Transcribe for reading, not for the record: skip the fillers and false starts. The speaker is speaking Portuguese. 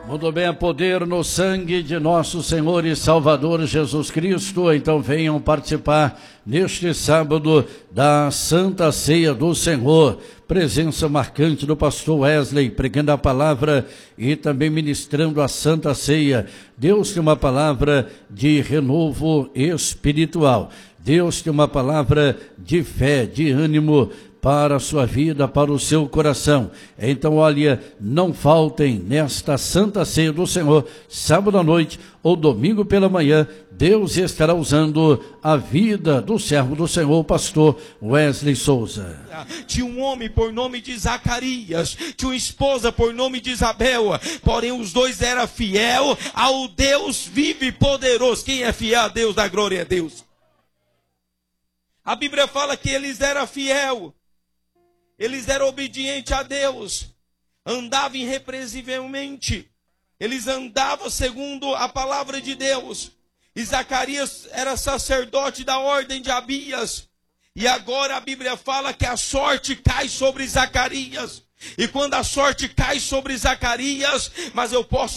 Muito bem, poder no sangue de nosso Senhor e Salvador Jesus Cristo. Então venham participar neste sábado da Santa Ceia do Senhor. Presença marcante do pastor Wesley, pregando a palavra e também ministrando a Santa Ceia. Deus tem uma palavra de renovo espiritual. Deus tem uma palavra de fé, de ânimo para a sua vida, para o seu coração. Então, olha, não faltem nesta Santa Ceia do Senhor, sábado à noite ou domingo pela manhã. Deus estará usando a vida do servo do Senhor, pastor Wesley Souza. Tinha um homem por nome de Zacarias, tinha uma esposa por nome de Isabel, porém os dois eram fiel ao Deus vivo e poderoso. Quem é fiel a Deus, dá glória a Deus. A Bíblia fala que eles eram fiel. Eles eram obedientes a Deus, andavam irrepreensivelmente, eles andavam segundo a palavra de Deus. E Zacarias era sacerdote da ordem de Abias. E agora a Bíblia fala que a sorte cai sobre Zacarias. E quando a sorte cai sobre Zacarias, mas eu posso